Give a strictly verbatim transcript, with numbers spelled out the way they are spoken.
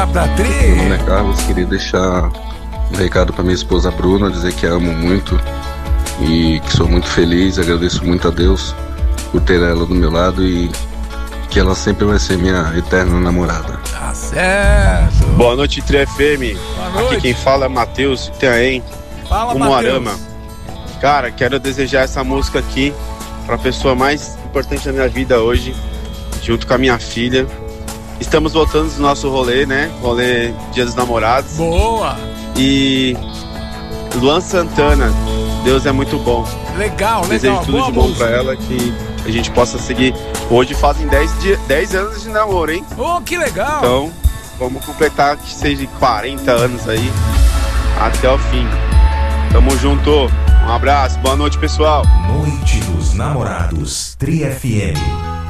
Pra Tri. Meu nome é Carlos, queria deixar um recado pra minha esposa Bruna, dizer que a amo muito e que sou muito feliz, agradeço muito a Deus por ter ela do meu lado e que ela sempre vai ser minha eterna namorada. Tá certo. Boa noite, Tri F M. Boa noite. Aqui quem fala é Matheus Itaém, Fala, Umuarama. Matheus. Cara, quero desejar essa música aqui pra pessoa mais importante da minha vida hoje, junto com a minha filha. Estamos voltando do nosso rolê, né? Rolê Dia dos Namorados. Boa. E Luan Santana, Deus é muito bom. Legal, Desejo legal. tudo Boa de bom música. pra ela, que a gente possa seguir. Hoje fazem dez anos de namoro, hein? Oh, que legal. Então, vamos completar que seja quarenta anos aí, até o fim. Tamo junto. Um abraço, boa noite, pessoal. Noite dos Namorados, Tri F M.